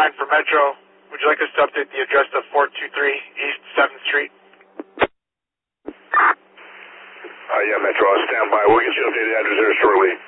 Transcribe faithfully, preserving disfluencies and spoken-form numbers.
nine for Metro. Would you like us to update the address to four two three East seventh Street? Uh, yeah, Metro, I'll stand by. We'll get you updated address there shortly.